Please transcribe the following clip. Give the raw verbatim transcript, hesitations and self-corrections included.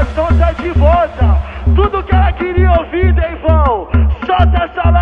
coração tá de volta. Tudo que ela queria ouvir, Deivão. Solta essa